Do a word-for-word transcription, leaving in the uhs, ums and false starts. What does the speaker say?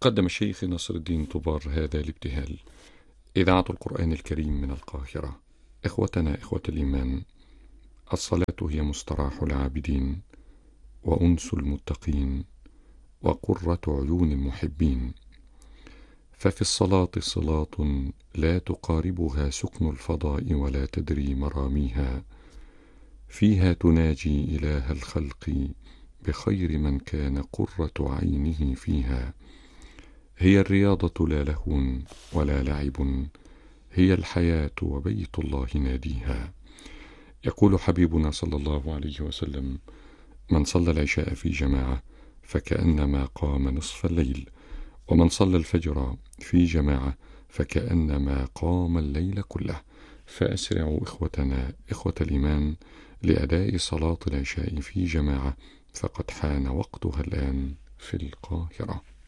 قدم الشيخ نصر الدين طوبار هذا الابتهال. إذاعة القرآن الكريم من القاهرة. إخوتنا إخوة الإيمان، الصلاة هي مستراح العابدين وأنس المتقين وقرة عيون المحبين، ففي الصلاة صلاة لا تقاربها سكن الفضاء ولا تدري مراميها، فيها تناجي إله الخلق بخير من كان قرة عينه فيها. هي الرياضة لا لهو ولا لعب، هي الحياة وبيت الله ناديها. يقول حبيبنا صلى الله عليه وسلم: من صلى العشاء في جماعة فكأنما قام نصف الليل، ومن صلى الفجر في جماعة فكأنما قام الليل كله. فأسرعوا إخوتنا إخوة الإيمان لأداء صلاة العشاء في جماعة، فقد حان وقتها الآن في القاهرة.